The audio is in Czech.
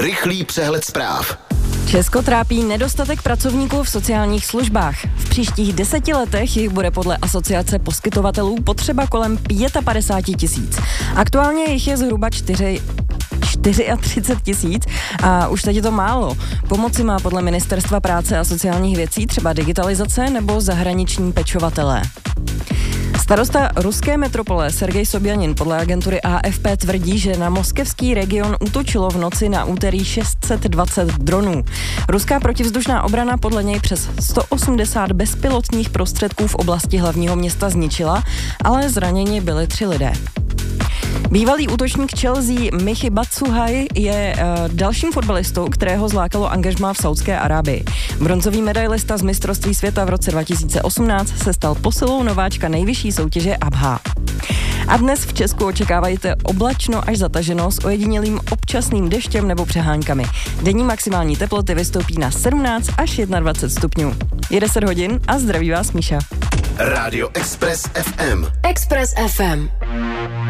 Rychlý přehled zpráv. Česko trápí nedostatek pracovníků v sociálních službách. V příštích 10 letech jich bude podle asociace poskytovatelů potřeba kolem 55 000. Aktuálně jich je zhruba 34 000 a už teď je to málo. Pomoci má podle Ministerstva práce a sociálních věcí třeba digitalizace nebo zahraniční pečovatelé. Starosta ruské metropole Sergej Sobjanin podle agentury AFP tvrdí, že na moskevský region útočilo v noci na úterý 620 dronů. Ruská protivzdušná obrana podle něj přes 180 bezpilotních prostředků v oblasti hlavního města zničila, ale zraněni byli 3 lidé. Bývalý útočník Chelsea Michy Batshuayi je dalším fotbalistou, kterého zlákalo angažmá v Saudské Arábii. Bronzový medailista z mistrovství světa v roce 2018 se stal posilou nováčka nejvyšší soutěže ABHA. A dnes v Česku očekávajte oblačno až zataženo s ojedinělým občasným deštěm nebo přeháňkami. Denní maximální teploty vystoupí na 17 až 21 stupňů. Je 10 hodin a zdraví vás Míša. Rádio Express FM. Express FM.